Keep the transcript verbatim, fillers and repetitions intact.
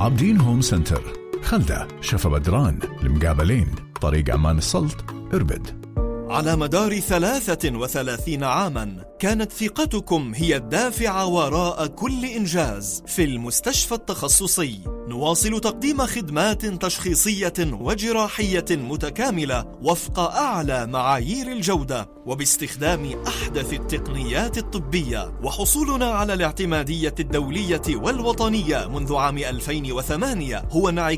عابدين هوم سنتر، خلدة، شفا بدران، المقابلين، طريق عمان السلط، إربد. على مدار ثلاثة وثلاثين عاماً كانت ثقتكم هي الدافع وراء كل إنجاز. في المستشفى التخصصي نواصل تقديم خدمات تشخيصية وجراحية متكاملة وفق أعلى معايير الجودة وباستخدام أحدث التقنيات الطبية، وحصولنا على الاعتمادية الدولية والوطنية منذ عام ألفين وثمانية هو انعكاس